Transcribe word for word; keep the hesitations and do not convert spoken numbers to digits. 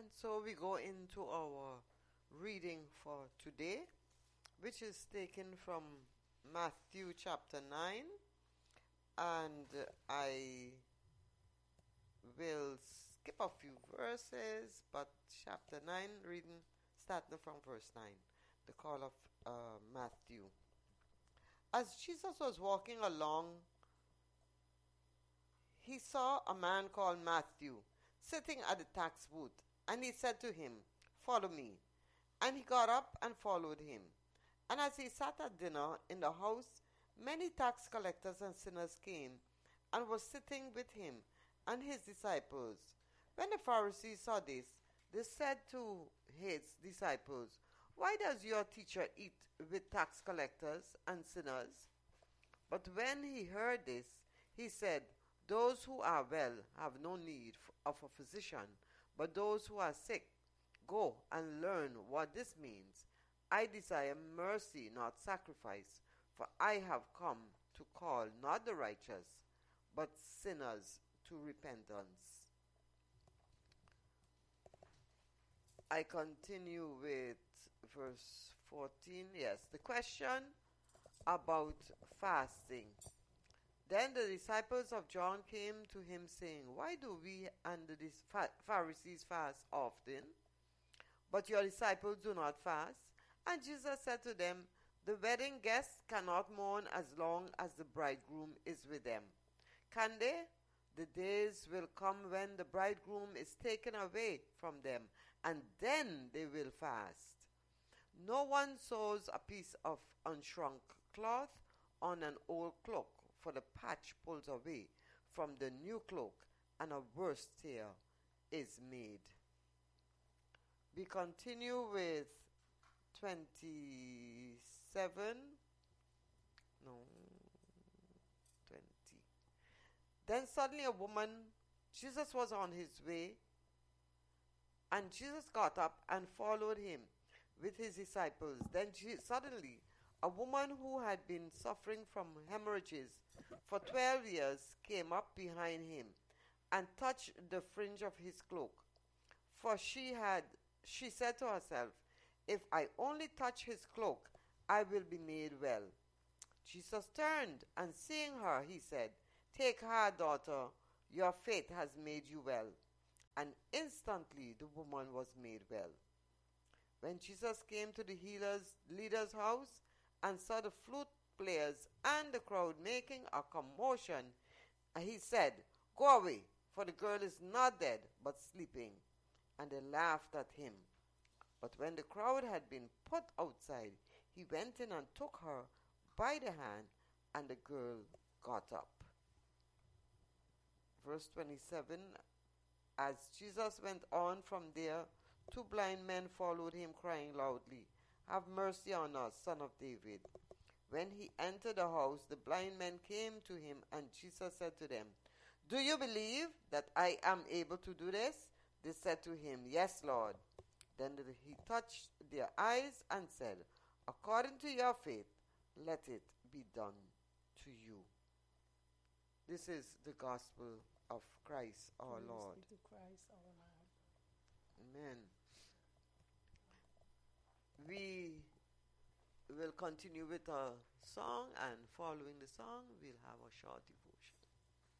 And so we go into our reading for today, which is taken from Matthew chapter nine. And I will skip a few verses, but chapter nine, reading starting from verse nine, the call of uh, Matthew. As Jesus was walking along, he saw a man called Matthew sitting at the tax booth, and he said to him, "Follow me." And he got up and followed him. And as he sat at dinner in the house, many tax collectors and sinners came and were sitting with him and his disciples. When the Pharisees saw this, they said to his disciples, "Why does your teacher eat with tax collectors and sinners?" But when he heard this, he said, "Those who are well have no need of a physician, but those who are sick. Go and learn what this means. I desire mercy, not sacrifice, for I have come to call not the righteous, but sinners to repentance." I continue with verse fourteen. Yes, the question about fasting. Then the disciples of John came to him, saying, "Why do we and the Pharisees fast often, but your disciples do not fast?" And Jesus said to them, "The wedding guests cannot mourn as long as the bridegroom is with them. Can they? The days will come when the bridegroom is taken away from them, and then they will fast. No one sews a piece of unshrunk cloth on an old cloak, for the patch pulls away from the new cloak, and a worse tear is made." We continue with twenty-seven. No, twenty. Then suddenly a woman, Jesus was on his way, and Jesus got up and followed him with his disciples. Then suddenly a woman who had been suffering from hemorrhages for twelve years came up behind him and touched the fringe of his cloak. For she had, she said to herself, "If I only touch his cloak, I will be made well." Jesus turned, and seeing her, he said, "Take heart, daughter, your faith has made you well." And instantly the woman was made well. When Jesus came to the healer's leader's house and saw the flute players and the crowd making a commotion, he said, "Go away, for the girl is not dead, but sleeping." And they laughed at him. But when the crowd had been put outside, he went in and took her by the hand, and the girl got up. Verse twenty-seven, as Jesus went on from there, two blind men followed him, crying loudly, "Have mercy on us, Son of David." When he entered the house, the blind men came to him, and Jesus said to them, "Do you believe that I am able to do this?" They said to him, "Yes, Lord." Then he touched their eyes and said, "According to your faith, let it be done to you." This is the gospel of Christ our Praise Lord. be to Christ our Lord. Amen. We will continue with a song, and following the song, we'll have a short devotion.